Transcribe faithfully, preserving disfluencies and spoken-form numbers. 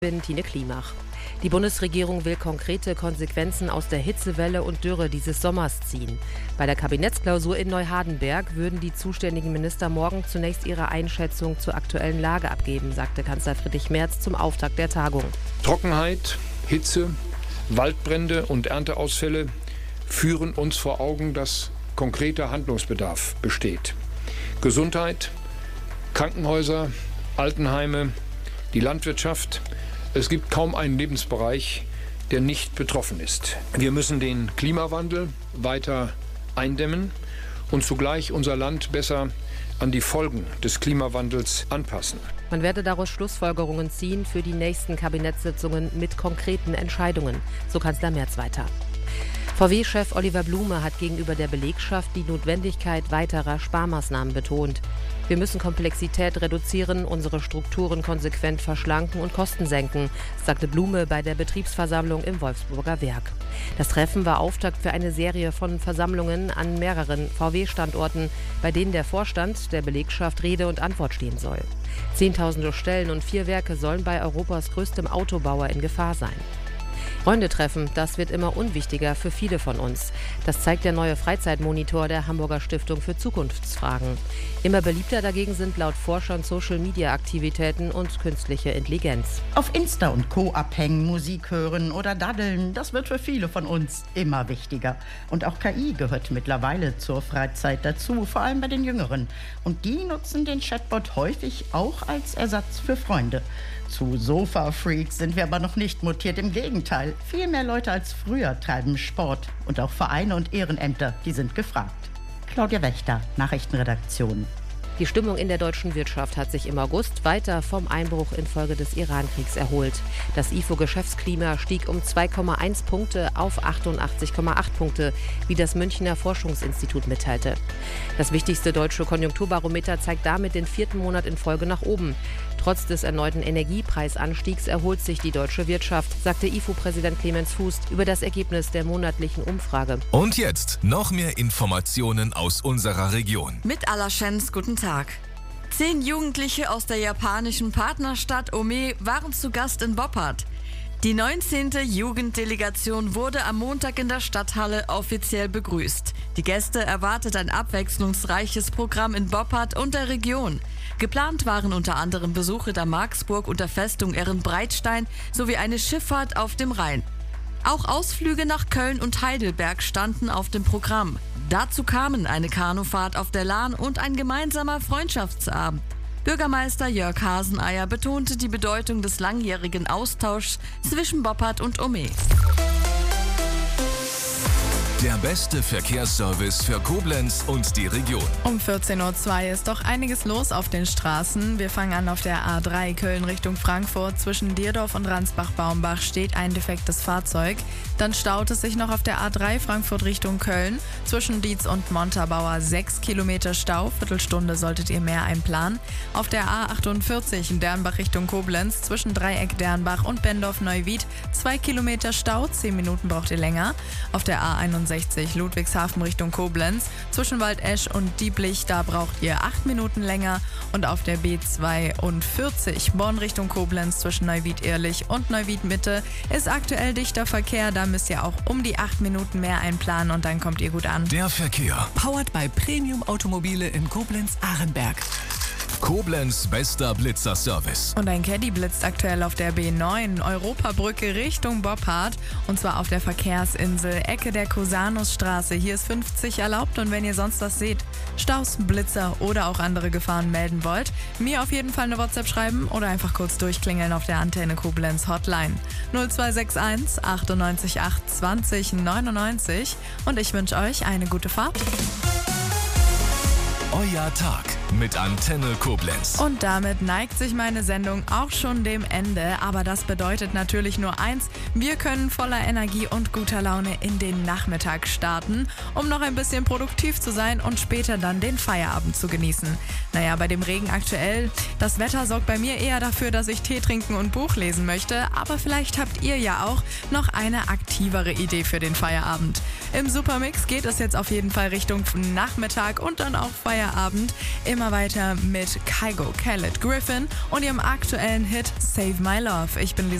Ich bin Tine Klimach. Die Bundesregierung will konkrete Konsequenzen aus der Hitzewelle und Dürre dieses Sommers ziehen. Bei der Kabinettsklausur in Neuhardenberg würden die zuständigen Minister morgen zunächst ihre Einschätzung zur aktuellen Lage abgeben, sagte Kanzler Friedrich Merz zum Auftakt der Tagung. Trockenheit, Hitze, Waldbrände und Ernteausfälle führen uns vor Augen, dass konkreter Handlungsbedarf besteht. Gesundheit, Krankenhäuser, Altenheime, die Landwirtschaft. Es gibt kaum einen Lebensbereich, der nicht betroffen ist. Wir müssen den Klimawandel weiter eindämmen und zugleich unser Land besser an die Folgen des Klimawandels anpassen. Man werde daraus Schlussfolgerungen ziehen für die nächsten Kabinettssitzungen mit konkreten Entscheidungen, so Kanzler Merz weiter. V W-Chef Oliver Blume hat gegenüber der Belegschaft die Notwendigkeit weiterer Sparmaßnahmen betont. Wir müssen Komplexität reduzieren, unsere Strukturen konsequent verschlanken und Kosten senken, sagte Blume bei der Betriebsversammlung im Wolfsburger Werk. Das Treffen war Auftakt für eine Serie von Versammlungen an mehreren V W-Standorten, bei denen der Vorstand der Belegschaft Rede und Antwort stehen soll. Zehntausende Stellen und vier Werke sollen bei Europas größtem Autobauer in Gefahr sein. Freunde treffen, das wird immer unwichtiger für viele von uns. Das zeigt der neue Freizeitmonitor der Hamburger Stiftung für Zukunftsfragen. Immer beliebter dagegen sind laut Forschern Social-Media-Aktivitäten und künstliche Intelligenz. Auf Insta und Co. abhängen, Musik hören oder daddeln, das wird für viele von uns immer wichtiger. Und auch K I gehört mittlerweile zur Freizeit dazu, vor allem bei den Jüngeren. Und die nutzen den Chatbot häufig auch als Ersatz für Freunde. Zu Sofa-Freaks sind wir aber noch nicht mutiert, im Gegenteil. Viel mehr Leute als früher treiben Sport. Und auch Vereine und Ehrenämter, die sind gefragt. Claudia Wächter, Nachrichtenredaktion. Die Stimmung in der deutschen Wirtschaft hat sich im August weiter vom Einbruch infolge des Iran-Kriegs erholt. Das I F O-Geschäftsklima stieg um zwei Komma eins Punkte auf achtundachtzig Komma acht Punkte, wie das Münchner Forschungsinstitut mitteilte. Das wichtigste deutsche Konjunkturbarometer zeigt damit den vierten Monat in Folge nach oben. Trotz des erneuten Energiepreisanstiegs erholt sich die deutsche Wirtschaft, sagte I F O-Präsident Clemens Fuß über das Ergebnis der monatlichen Umfrage. Und jetzt noch mehr Informationen aus unserer Region. Mit Alaschens, guten Tag. Zehn Jugendliche aus der japanischen Partnerstadt Ome waren zu Gast in Boppard. Die neunzehnte Jugenddelegation wurde am Montag in der Stadthalle offiziell begrüßt. Die Gäste erwartet ein abwechslungsreiches Programm in Boppard und der Region. Geplant waren unter anderem Besuche der Marksburg und der Festung Ehrenbreitstein sowie eine Schifffahrt auf dem Rhein. Auch Ausflüge nach Köln und Heidelberg standen auf dem Programm. Dazu kamen eine Kanufahrt auf der Lahn und ein gemeinsamer Freundschaftsabend. Bürgermeister Jörg Haseneier betonte die Bedeutung des langjährigen Austauschs zwischen Boppard und Ome. Der beste Verkehrsservice für Koblenz und die Region. Um vierzehn Uhr zwei ist doch einiges los auf den Straßen. Wir fangen an auf der A drei Köln Richtung Frankfurt. Zwischen Dierdorf und Ransbach-Baumbach steht ein defektes Fahrzeug. Dann staut es sich noch auf der A drei Frankfurt Richtung Köln. Zwischen Dietz und Montabaur sechs Kilometer Stau. Viertelstunde solltet ihr mehr einplanen. Auf der A achtundvierzig Dernbach Richtung Koblenz. Zwischen Dreieck Dernbach und Bendorf-Neuwied zwei Kilometer Stau. zehn Minuten braucht ihr länger. Auf der A einundsechzig Ludwigshafen Richtung Koblenz. Zwischen Waldesch und Dieblich, da braucht ihr acht Minuten länger. Und auf der B zweiundvierzig Bonn Richtung Koblenz zwischen Neuwied-Ehrlich und Neuwied-Mitte ist aktuell dichter Verkehr. Da müsst ihr auch um die acht Minuten mehr einplanen und dann kommt ihr gut an. Der Verkehr. Powered by Premium Automobile in Koblenz-Ahrenberg. Koblenz bester Blitzer-Service. Und ein Caddy blitzt aktuell auf der B neun Europabrücke Richtung Boppard. Und zwar auf der Verkehrsinsel Ecke der Cusanusstraße. Hier ist fünfzig erlaubt und wenn ihr sonst was seht, Staus, Blitzer oder auch andere Gefahren melden wollt, mir auf jeden Fall eine WhatsApp schreiben oder einfach kurz durchklingeln auf der Antenne Koblenz Hotline null zwei sechs eins achtundneunzig acht zwanzig neunundneunzig. Und ich wünsche euch eine gute Fahrt. Euer Tag mit Antenne Koblenz. Und damit neigt sich meine Sendung auch schon dem Ende. Aber das bedeutet natürlich nur eins: Wir können voller Energie und guter Laune in den Nachmittag starten, um noch ein bisschen produktiv zu sein und später dann den Feierabend zu genießen. Naja, bei dem Regen aktuell, das Wetter sorgt bei mir eher dafür, dass ich Tee trinken und Buch lesen möchte. Aber vielleicht habt ihr ja auch noch eine aktivere Idee für den Feierabend. Im Supermix geht es jetzt auf jeden Fall Richtung Nachmittag und dann auch Feierabend. Im mal weiter mit Kygo, Khaled, Griffin und ihrem aktuellen Hit Save My Love. Ich bin